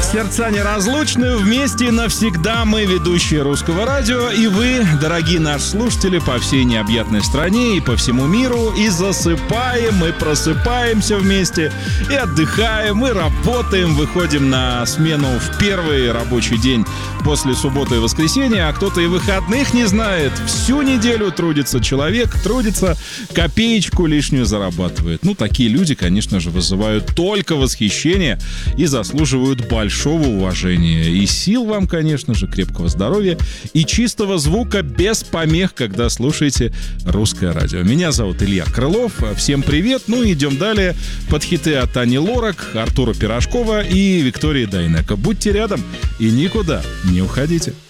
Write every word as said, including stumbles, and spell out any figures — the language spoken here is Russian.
Сердца неразлучны, вместе навсегда мы, ведущие Русского радио, и вы, дорогие наши слушатели, по всей необъятной стране и по всему миру. И засыпаем, мы просыпаемся вместе, и отдыхаем, и работаем, выходим на смену в первый рабочий день после субботы и воскресенья, а кто-то и выходных не знает. Всю неделю трудится человек, трудится, копеечку лишнюю зарабатывает. Ну, такие люди, конечно же, вызывают только восхищение и заслуживают большого уважения. И сил вам, конечно же, крепкого здоровья и чистого звука без помех, когда слушаете Русское радио. Меня зовут Илья Крылов. Всем привет. Ну, идем далее под хиты от Ани Лорак, Артура Пирожкова и Виктории Дайнеко. Будьте рядом и никуда не уходите.